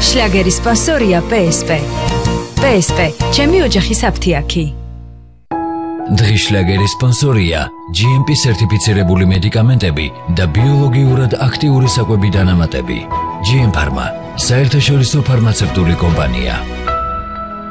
შლაგერის სპონსორია PSP. PSP, ჩემი ოჯახის აფთიაქი. დღის შლაგერის სპონსორია GMP სერტიფიცირებული მედიკამენტები და ბიოლოგიურად აქტიური საკვები დანამატები. GM Pharma, საერთაშორისო ფარმაცევტული კომპანია.